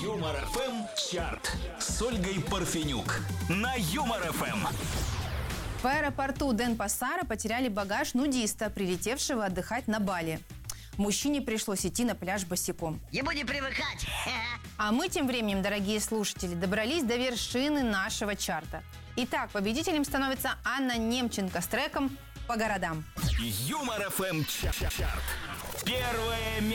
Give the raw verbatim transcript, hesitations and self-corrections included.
Юмор эф эм чарт с Ольгой Парфенюк на Юмор эф эм. В аэропорту Денпасара потеряли багаж нудиста, прилетевшего отдыхать на Бали. Мужчине пришлось идти на пляж босиком. Ему не привыкать. А мы тем временем, дорогие слушатели, добрались до вершины нашего чарта. Итак, победителем становится Анна Немченко с треком «По городам». Юмор эф эм чарт. Первое место.